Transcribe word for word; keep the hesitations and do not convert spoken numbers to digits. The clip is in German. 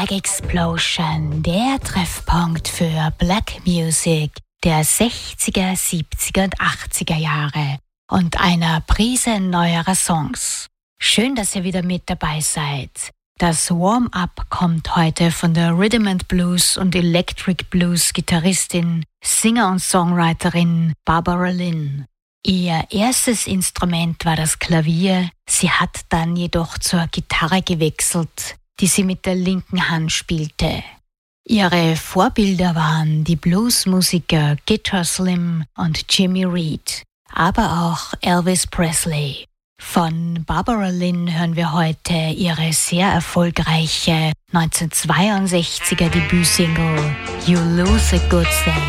Black Explosion, der Treffpunkt für Black Music der sechziger, siebziger und achtziger Jahre und einer Prise neuerer Songs. Schön, dass ihr wieder mit dabei seid. Das Warm-up kommt heute von der Rhythm and Blues und Electric Blues Gitarristin, Singer und Songwriterin Barbara Lynn. Ihr erstes Instrument war das Klavier, sie hat dann jedoch zur Gitarre gewechselt, die sie mit der linken Hand spielte. Ihre Vorbilder waren die Bluesmusiker Guitar Slim und Jimmy Reed, aber auch Elvis Presley. Von Barbara Lynn hören wir heute ihre sehr erfolgreiche neunzehnhundertzweiundsechziger Debütsingle You Lose a Good Thing.